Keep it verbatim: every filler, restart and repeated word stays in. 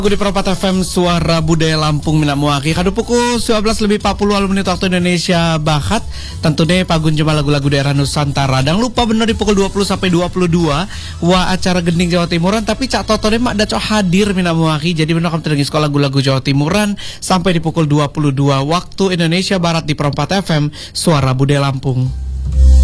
Lagu di Perempat F M Suara Budaya Lampung Minat Muaki kadu pukul sembilan belas lebih empat puluh menit waktu Indonesia Barat. Tentunya pagun cuma lagu-lagu daerah Nusantara. Dan lupa bener di pukul dua puluh sampai dua puluh dua wah acara Gending Jawa Timuran, tapi Cak Totone mak ada cok hadir Minat Muaki. Jadi bener kamu terdengi sekolah lagu-lagu Jawa Timuran sampai di pukul dua puluh dua waktu Indonesia Barat di Perempat F M Suara Budaya Lampung.